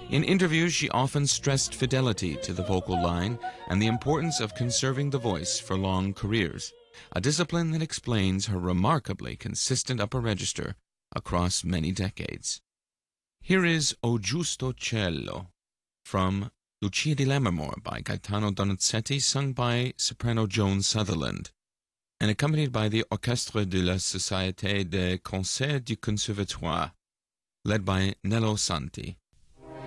In interviews, she often stressed fidelity to the vocal line and the importance of conserving the voice for long careers, a discipline that explains her remarkably consistent upper register across many decades. Here is O Giusto Cielo from Lucia di Lammermoor by Gaetano Donizetti, sung by soprano Joan Sutherland, and accompanied by the Orchestre de la Société de Concert du Conservatoire, led by Nello Santi.